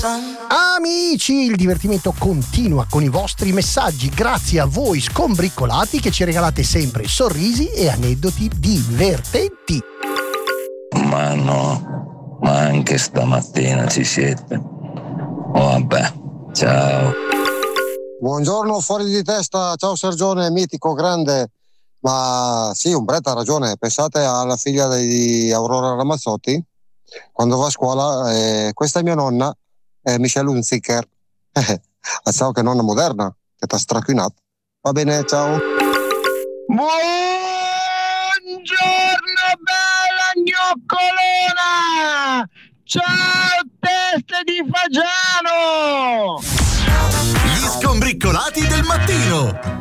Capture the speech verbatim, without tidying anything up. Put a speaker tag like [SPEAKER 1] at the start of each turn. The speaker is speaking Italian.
[SPEAKER 1] Amici, il divertimento continua con i vostri messaggi, grazie a voi scombriccolati che ci regalate sempre sorrisi e aneddoti divertenti.
[SPEAKER 2] Ma no, ma anche stamattina ci siete. Oh, vabbè, ciao.
[SPEAKER 3] Buongiorno fuori di testa, ciao Sergione, mitico, grande. Ma sì, Umberto ha ragione, pensate alla figlia di Aurora Ramazzotti, quando va a scuola, eh, questa è mia nonna, è Michelle Hunziker. Ah, ciao, che nonna moderna, che t'ha stracchinato. Va bene, ciao.
[SPEAKER 4] Buongiorno bella gnoccolona! Ciao teste di fagiano!
[SPEAKER 5] Gli scombriccolati del mattino.